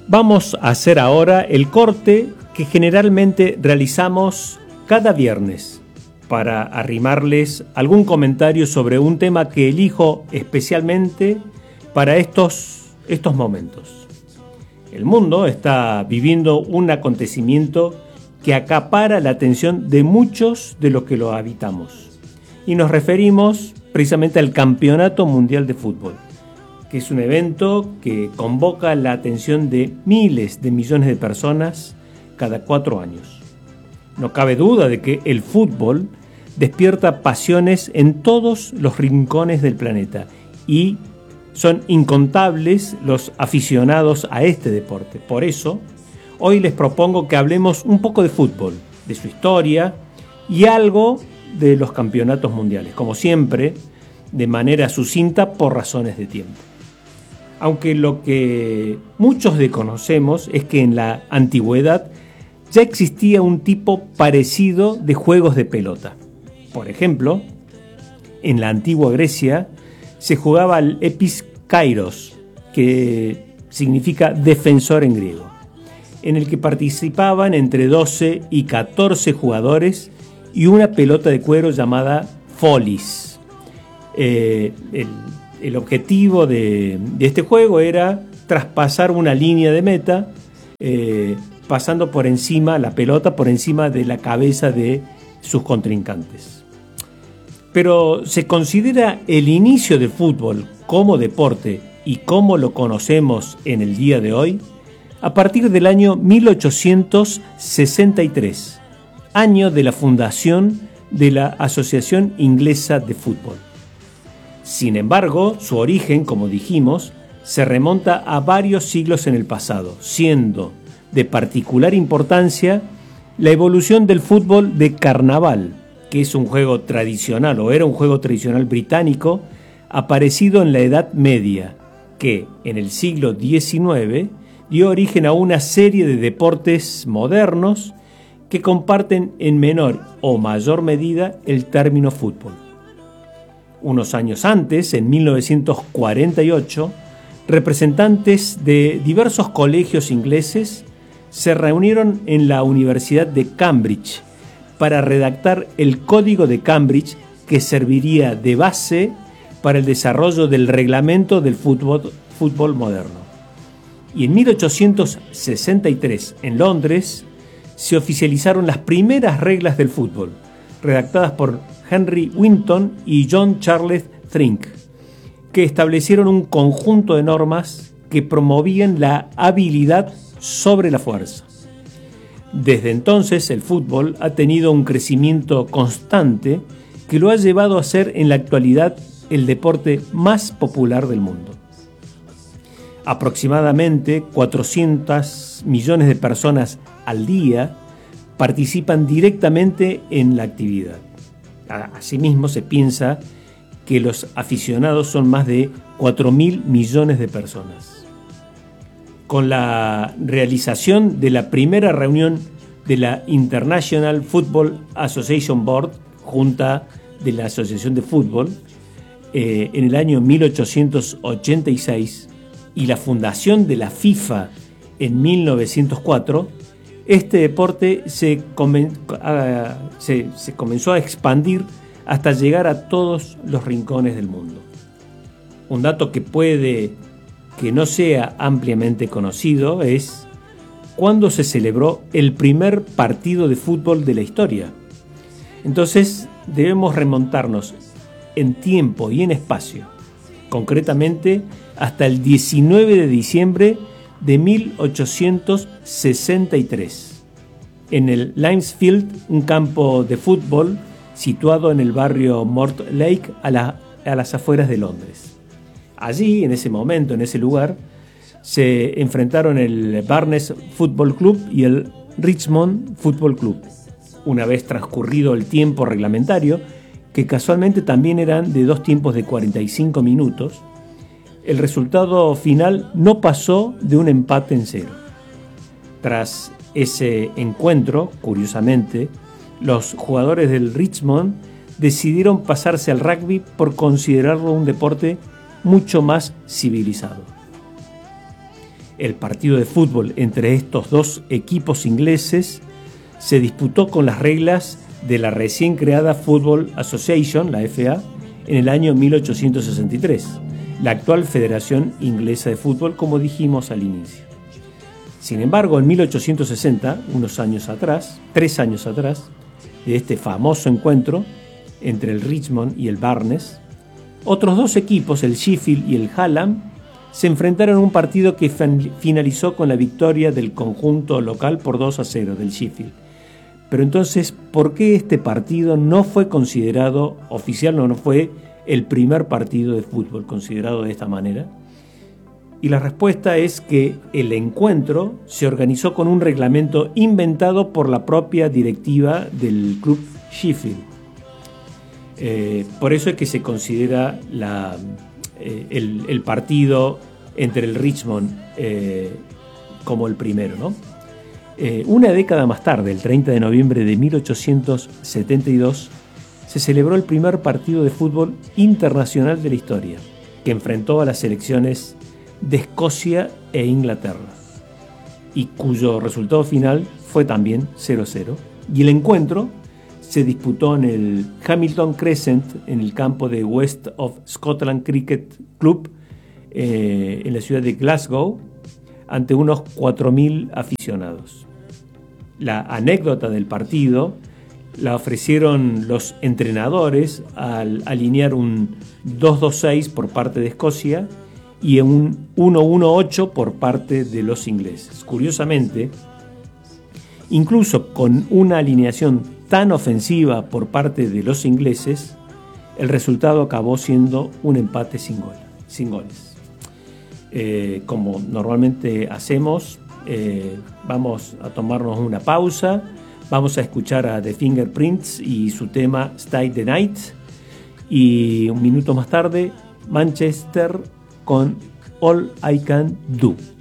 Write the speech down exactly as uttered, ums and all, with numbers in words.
Vamos a hacer ahora el corte que generalmente realizamos cada viernes para arrimarles algún comentario sobre un tema que elijo especialmente para estos, estos momentos. El mundo está viviendo un acontecimiento que acapara la atención de muchos de los que lo habitamos. Y nos referimos precisamente al Campeonato Mundial de Fútbol, que es un evento que convoca la atención de miles de millones de personas cada cuatro años. No cabe duda de que el fútbol despierta pasiones en todos los rincones del planeta y son incontables los aficionados a este deporte. Por eso, hoy les propongo que hablemos un poco de fútbol, de su historia y algo de los campeonatos mundiales, como siempre, de manera sucinta por razones de tiempo. Aunque lo que muchos desconocemos es que en la antigüedad ya existía un tipo parecido de juegos de pelota. Por ejemplo, en la antigua Grecia se jugaba al episkairos, que significa defensor en griego, en el que participaban entre doce y catorce jugadores y una pelota de cuero llamada folis. Eh, el, el objetivo de, de este juego era traspasar una línea de meta, eh, pasando por encima la pelota, por encima de la cabeza de sus contrincantes. Pero se considera el inicio del fútbol como deporte y como lo conocemos en el día de hoy a partir del año mil ochocientos sesenta y tres, año de la fundación de la Asociación Inglesa de Fútbol. Sin embargo, su origen, como dijimos, se remonta a varios siglos en el pasado, siendo de particular importancia la evolución del fútbol de carnaval, que es un juego tradicional o era un juego tradicional británico aparecido en la Edad Media, que en el siglo diecinueve dio origen a una serie de deportes modernos que comparten en menor o mayor medida el término fútbol. Unos años antes, en mil novecientos cuarenta y ocho, representantes de diversos colegios ingleses se reunieron en la Universidad de Cambridge para redactar el Código de Cambridge que serviría de base para el desarrollo del reglamento del fútbol, fútbol moderno. Y en mil ochocientos sesenta y tres, en Londres, se oficializaron las primeras reglas del fútbol, redactadas por Henry Winton y John Charles Trink, que establecieron un conjunto de normas que promovían la habilidad sobre la fuerza. Desde entonces, el fútbol ha tenido un crecimiento constante que lo ha llevado a ser en la actualidad el deporte más popular del mundo. Aproximadamente cuatrocientos millones de personas al día participan directamente en la actividad. Asimismo, se piensa que los aficionados son más de cuatro mil millones de personas. Con la realización de la primera reunión de la International Football Association Board, junta de la Asociación de Fútbol, eh, en el año mil ochocientos ochenta y seis, y la fundación de la FIFA en mil novecientos cuatro, este deporte se, comen, a, se, se comenzó a expandir hasta llegar a todos los rincones del mundo. Un dato que puede que no sea ampliamente conocido es cuándo se celebró el primer partido de fútbol de la historia. Entonces debemos remontarnos en tiempo y en espacio, concretamente hasta el diecinueve de diciembre de mil ochocientos sesenta y tres, en el Linesfield, un campo de fútbol situado en el barrio Mortlake a, la, a las afueras de Londres. Allí, en ese momento, en ese lugar, se enfrentaron el Barnes Football Club y el Richmond Football Club. Una vez transcurrido el tiempo reglamentario, que casualmente también eran de dos tiempos de cuarenta y cinco minutos, el resultado final no pasó de un empate en cero. Tras ese encuentro, curiosamente, los jugadores del Richmond decidieron pasarse al rugby por considerarlo un deporte mucho más civilizado. el partido de fútbol entre estos dos equipos ingleses se disputó con las reglas de la recién creada Football Association, la F A, en el año mil ochocientos sesenta y tres, la actual Federación Inglesa de Fútbol, como dijimos al inicio. Sin embargo, en mil ochocientos sesenta, unos años atrás, tres años atrás, de este famoso encuentro entre el Richmond y el Barnes, otros dos equipos, el Sheffield y el Hallam, se enfrentaron en un partido que finalizó con la victoria del conjunto local por dos a cero del Sheffield. Pero entonces, ¿por qué este partido no fue considerado oficial, no, no fue el primer partido de fútbol considerado de esta manera? Y la respuesta es que el encuentro se organizó con un reglamento inventado por la propia directiva del club Sheffield. Eh, por eso es que se considera la, eh, el, el partido entre el Richmond eh, como el primero, ¿no? Eh, una década más tarde, el treinta de noviembre de mil ochocientos setenta y dos, se celebró el primer partido de fútbol internacional de la historia, que enfrentó a las selecciones de Escocia e Inglaterra, y cuyo resultado final fue también cero a cero. Y el encuentro se disputó en el Hamilton Crescent, en el campo de West of Scotland Cricket Club, eh, en la ciudad de Glasgow, ante unos cuatro mil aficionados. La anécdota del partido la ofrecieron los entrenadores al alinear un dos dos seis por parte de Escocia y un uno uno ocho por parte de los ingleses. Curiosamente, incluso con una alineación tan ofensiva por parte de los ingleses, el resultado acabó siendo un empate sin, gol, sin goles. Eh, como normalmente hacemos, eh, vamos a tomarnos una pausa, vamos a escuchar a The Fingerprints y su tema Stay the Night, y un minuto más tarde Manchester con All I Can Do.